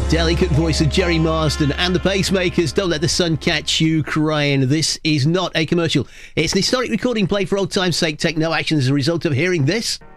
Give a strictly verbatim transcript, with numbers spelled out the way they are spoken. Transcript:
Delicate voice of Jerry Marsden and the Pacemakers. Don't let the sun catch you crying. This is not a commercial. It's an historic recording played for old time's sake. Take no action as a result of hearing this.